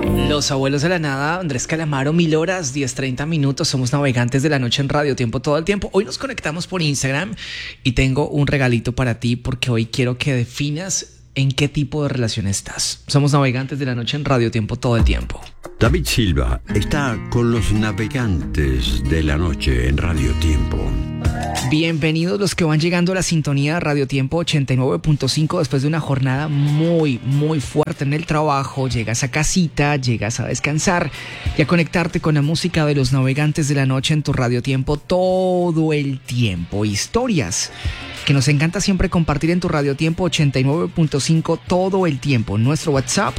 Los abuelos de la nada, Andrés Calamaro, 1000 horas, 10:30 minutos. Somos navegantes de la noche en Radio Tiempo todo el tiempo. Hoy nos conectamos por Instagram y tengo un regalito para ti porque hoy quiero que definas en qué tipo de relación estás. Somos navegantes de la noche en Radio Tiempo todo el tiempo. David Silva está con los navegantes de la noche en Radio Tiempo. Bienvenidos los que van llegando a la sintonía de Radio Tiempo 89.5 después de una jornada muy fuerte en el trabajo. Llegas a casita, llegas a descansar y a conectarte con la música de los navegantes de la noche en tu Radio Tiempo todo el tiempo. Historias que nos encanta siempre compartir en tu Radio Tiempo 89.5 todo el tiempo. Nuestro WhatsApp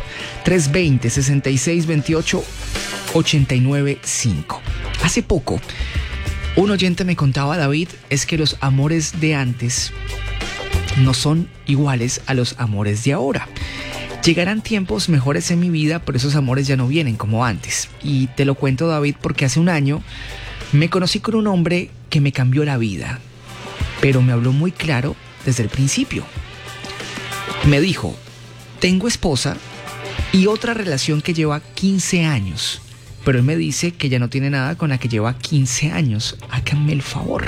320-6628-895. Hace poco un oyente me contaba, David, es que los amores de antes no son iguales a los amores de ahora. Llegarán tiempos mejores en mi vida, pero esos amores ya no vienen como antes. Y te lo cuento, David, porque hace un año me conocí con un hombre que me cambió la vida, pero me habló muy claro desde el principio. Me dijo, tengo esposa y otra relación que lleva 15 años. Pero él me dice que ya no tiene nada con la que lleva 15 años. Háganme el favor.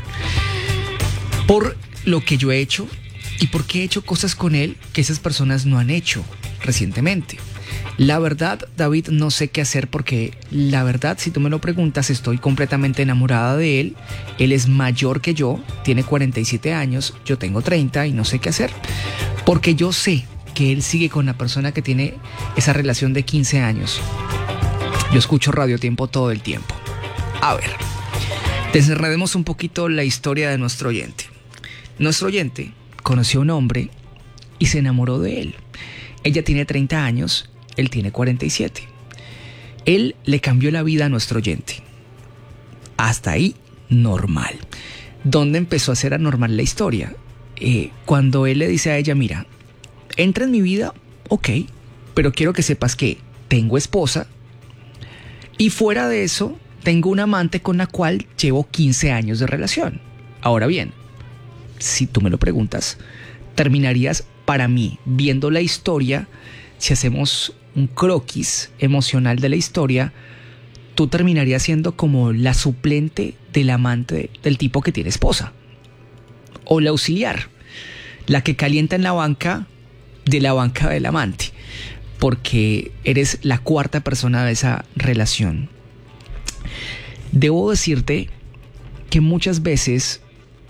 Por lo que yo he hecho y porque he hecho cosas con él que esas personas no han hecho recientemente. La verdad, David, no sé qué hacer porque la verdad, si tú me lo preguntas, estoy completamente enamorada de él. Él es mayor que yo, tiene 47 años, yo tengo 30 y no sé qué hacer. Porque yo sé que él sigue con la persona que tiene esa relación de 15 años. Yo escucho Radio Tiempo todo el tiempo. A ver, desenredemos un poquito la historia de nuestro oyente. Nuestro oyente conoció a un hombre y se enamoró de él. Ella tiene 30 años, él tiene 47. Él le cambió la vida a nuestro oyente. Hasta ahí, normal. ¿Dónde empezó a ser anormal la historia? Cuando él le dice a ella, mira, entra en mi vida, ok, pero quiero que sepas que tengo esposa. Y fuera de eso, tengo una amante con la cual llevo 15 años de relación. Ahora bien, si tú me lo preguntas, terminarías para mí viendo la historia, si hacemos un croquis emocional de la historia, tú terminarías siendo como la suplente del amante del tipo que tiene esposa. O la auxiliar, la que calienta en la banca del amante. Porque eres la cuarta persona de esa relación. Debo decirte que muchas veces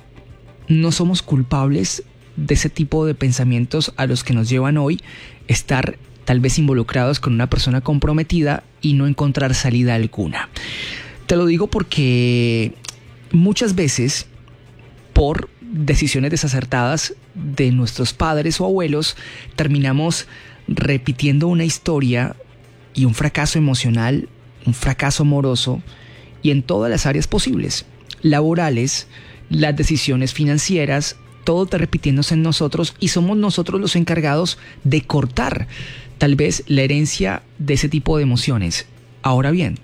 no somos culpables de ese tipo de pensamientos a los que nos llevan hoy estar tal vez involucrados con una persona comprometida y no encontrar salida alguna. Te lo digo porque muchas veces, por decisiones desacertadas de nuestros padres o abuelos, terminamos repitiendo una historia y un fracaso emocional, un fracaso amoroso y en todas las áreas posibles, laborales, las decisiones financieras, todo está repitiéndose en nosotros y somos nosotros los encargados de cortar tal vez la herencia de ese tipo de emociones. Ahora bien,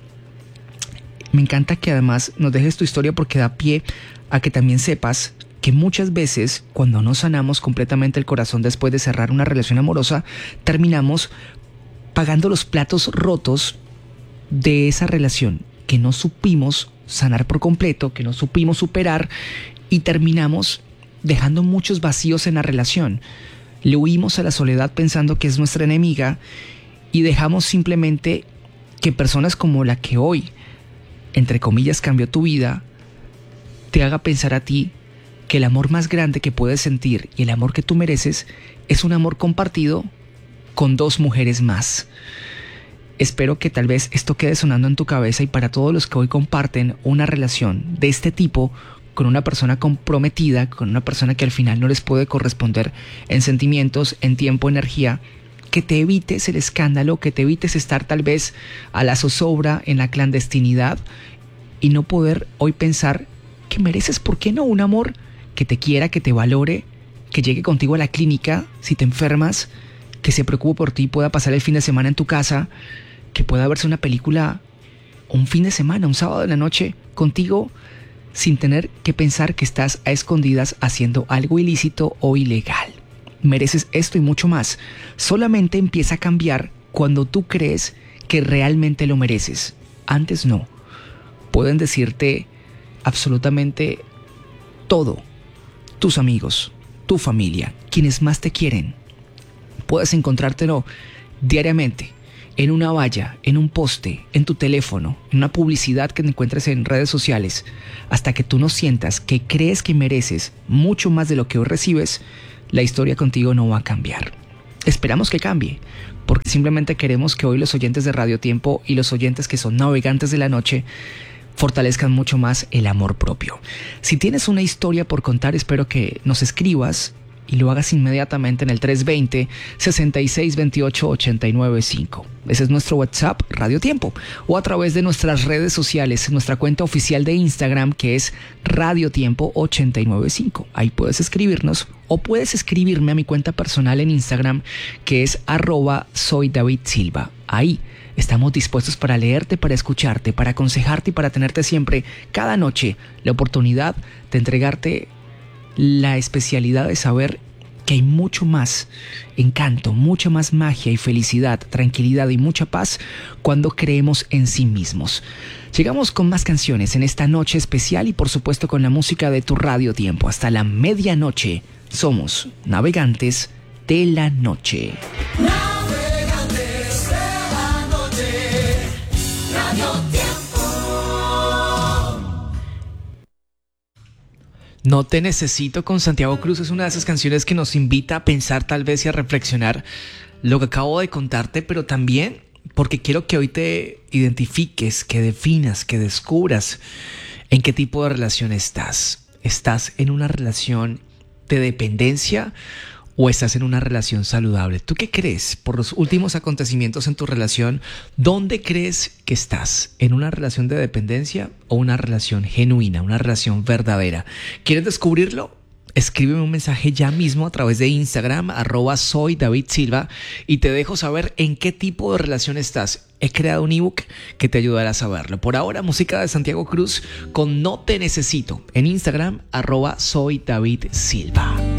me encanta que además nos dejes tu historia porque da pie a que también sepas que muchas veces cuando no sanamos completamente el corazón después de cerrar una relación amorosa, terminamos pagando los platos rotos de esa relación que no supimos sanar por completo, que no supimos superar y terminamos dejando muchos vacíos en la relación. Le huimos a la soledad pensando que es nuestra enemiga y dejamos simplemente que personas como la que hoy, entre comillas, cambió tu vida, te haga pensar a ti que el amor más grande que puedes sentir y el amor que tú mereces es un amor compartido con 2 mujeres más. Espero que tal vez esto quede sonando en tu cabeza y para todos los que hoy comparten una relación de este tipo con una persona comprometida, con una persona que al final no les puede corresponder en sentimientos, en tiempo, energía, que te evites el escándalo, que te evites estar tal vez a la zozobra, en la clandestinidad y no poder hoy pensar que mereces, ¿por qué no? Un amor que te quiera, que te valore, que llegue contigo a la clínica si te enfermas, que se preocupe por ti, pueda pasar el fin de semana en tu casa, que pueda verse una película un fin de semana, un sábado en la noche contigo, sin tener que pensar que estás a escondidas haciendo algo ilícito o ilegal. Mereces esto y mucho más. Solamente empieza a cambiar cuando tú crees que realmente lo mereces. Antes no. Pueden decirte absolutamente todo. Tus amigos, tu familia, quienes más te quieren. Puedes encontrártelo diariamente, en una valla, en un poste, en tu teléfono, en una publicidad que encuentres en redes sociales, hasta que tú no sientas que crees que mereces mucho más de lo que hoy recibes, la historia contigo no va a cambiar. Esperamos que cambie, porque simplemente queremos que hoy los oyentes de Radio Tiempo y los oyentes que son navegantes de la noche fortalezcan mucho más el amor propio. Si tienes una historia por contar, espero que nos escribas y lo hagas inmediatamente en el 320-6628-895. Ese es nuestro WhatsApp Radio Tiempo, o a través de nuestras redes sociales, nuestra cuenta oficial de Instagram, que es Radio Tiempo 895. Ahí puedes escribirnos, o puedes escribirme a mi cuenta personal en Instagram, que es @soydavidsilva. Ahí estamos dispuestos para leerte, para escucharte, para aconsejarte y para tenerte siempre, cada noche, la oportunidad de entregarte la especialidad de saber que hay mucho más encanto, mucha más magia y felicidad, tranquilidad y mucha paz cuando creemos en sí mismos. Llegamos con más canciones en esta noche especial y por supuesto con la música de tu Radio Tiempo. Hasta la medianoche somos navegantes de la noche. Navegantes de la noche, Radio Tiempo. No te necesito con Santiago Cruz es una de esas canciones que nos invita a pensar tal vez y a reflexionar lo que acabo de contarte, pero también porque quiero que hoy te identifiques, que definas, que descubras en qué tipo de relación estás. ¿Estás en una relación de dependencia o estás en una relación saludable? ¿Tú qué crees por los últimos acontecimientos en tu relación? ¿Dónde crees que estás? ¿En una relación de dependencia o una relación genuina, una relación verdadera? ¿Quieres descubrirlo? Escríbeme un mensaje ya mismo a través de Instagram, @soydavidsilva, y te dejo saber en qué tipo de relación estás. He creado un ebook que te ayudará a saberlo. Por ahora, música de Santiago Cruz con No Te Necesito en Instagram, @soydavidsilva.